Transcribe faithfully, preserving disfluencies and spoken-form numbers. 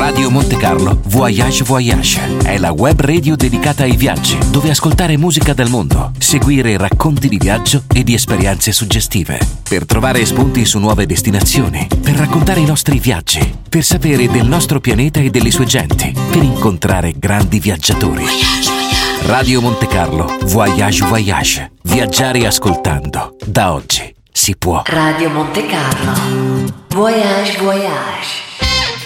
Radio Monte Carlo Voyage Voyage è la web radio dedicata ai viaggi, dove ascoltare musica del mondo, seguire racconti di viaggio e di esperienze suggestive, per trovare spunti su nuove destinazioni, per raccontare i nostri viaggi, per sapere del nostro pianeta e delle sue genti, per incontrare grandi viaggiatori. Radio Monte Carlo Voyage Voyage. Viaggiare ascoltando. Da oggi si può. Radio Monte Carlo Voyage Voyage.